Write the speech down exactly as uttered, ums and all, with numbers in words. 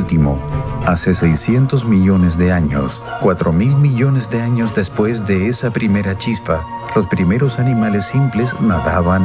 último. Hace seiscientos millones de años, cuatro mil millones de años después de esa primera chispa, los primeros animales simples nadaban